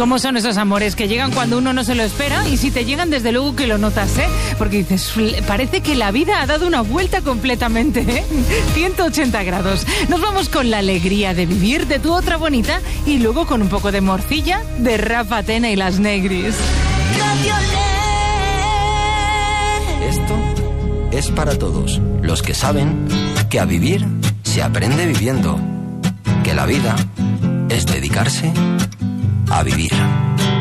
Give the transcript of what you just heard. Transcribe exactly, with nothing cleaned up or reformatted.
¿Cómo son esos amores que llegan cuando uno no se lo espera? Y si te llegan, desde luego que lo notas, ¿eh? Porque dices, parece que la vida ha dado una vuelta completamente, ¿eh? ciento ochenta grados. Nos vamos con la alegría de vivir de Tu Otra Bonita y luego con un poco de morcilla de Rafa Tena y Las Negris. Esto es para todos los que saben que a vivir se aprende viviendo, que la vida es dedicarse a vivir.